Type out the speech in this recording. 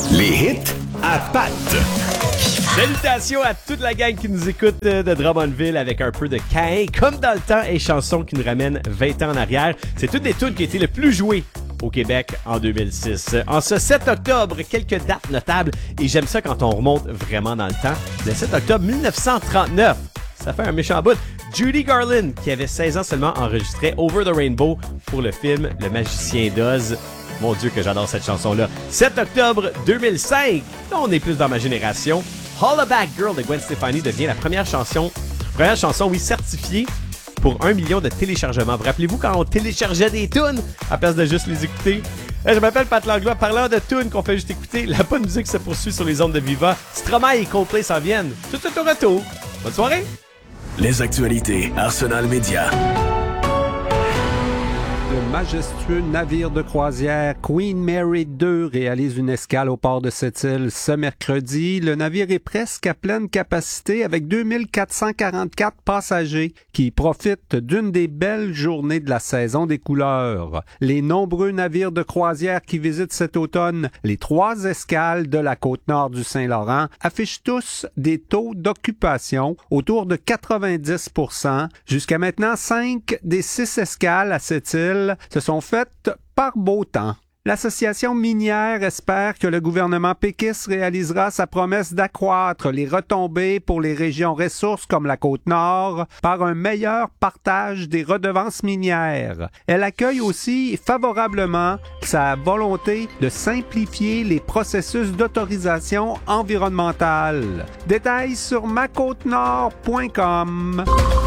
Les hits à Pat. Salutations à toute la gang qui nous écoute de Drummondville avec un peu de Caïn, comme dans le temps, et chansons qui nous ramènent 20 ans en arrière. C'est toutes des tunes qui étaient les plus jouées au Québec en 2006. En ce 7 octobre, quelques dates notables, et j'aime ça quand on remonte vraiment dans le temps. Le 7 octobre 1939, ça fait un méchant bout. Judy Garland, qui avait 16 ans seulement, enregistrait Over the Rainbow pour le film Le Magicien d'Oz. Mon Dieu que j'adore cette chanson-là. 7 octobre 2005, là on est plus dans ma génération. Hollaback Girl de Gwen Stefani devient la première chanson, oui, certifiée pour 1 million de téléchargements. Vous rappelez-vous quand on téléchargeait des tunes à place de juste les écouter? Je m'appelle Pat Langlois. Parlant de tunes qu'on fait juste écouter, la bonne musique se poursuit sur les ondes de Viva. Stromae et Coldplay s'en viennent. Tout de suite au retour. Bonne soirée! Les actualités Arsenal Média. Le majestueux navire de croisière Queen Mary II réalise une escale au port de Sept-Îles ce mercredi. Le navire est presque à pleine capacité avec 2444 passagers qui profitent d'une des belles journées de la saison des couleurs. Les nombreux navires de croisière qui visitent cet automne les 3 escales de la côte nord du Saint-Laurent affichent tous des taux d'occupation autour de 90%. Jusqu'à maintenant, 5 des 6 escales à Sept-Îles se sont faites par beau temps. L'association minière espère que le gouvernement péquiste réalisera sa promesse d'accroître les retombées pour les régions ressources comme la Côte-Nord par un meilleur partage des redevances minières. Elle accueille aussi favorablement sa volonté de simplifier les processus d'autorisation environnementale. Détails sur macôtenord.com.